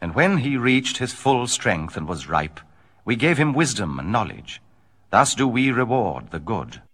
And when he reached his full strength and was ripe, we gave him wisdom and knowledge. Thus do we reward the good.